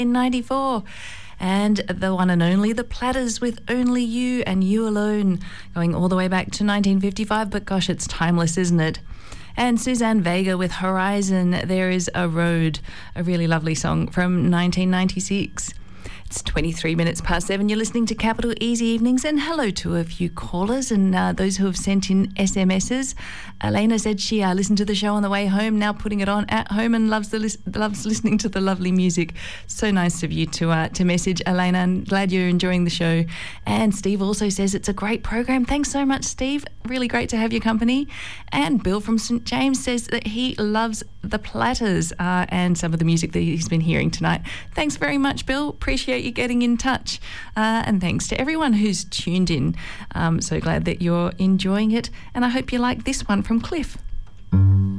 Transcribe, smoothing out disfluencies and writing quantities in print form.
in 94. And the one and only The Platters with Only You and You Alone, going all the way back to 1955, but gosh, it's timeless, isn't it? And Suzanne Vega with Horizon, There Is a Road, a really lovely song from 1996. It's 23 minutes past 7. You're listening to Capital Easy Evenings, and hello to a few callers and those who have sent in SMSs. Elena said she listened to the show on the way home, now putting it on at home, and loves listening to the lovely music. So nice of you to message, Elena, and glad you're enjoying the show. And Steve also says it's a great program. Thanks so much, Steve. Really great to have your company. And Bill from St James says that he loves The Platters and some of the music that he's been hearing tonight. Thanks very much, Bill. Appreciate you getting in touch. And thanks to everyone who's tuned in. So glad that you're enjoying it. And I hope you like this one from Cliff.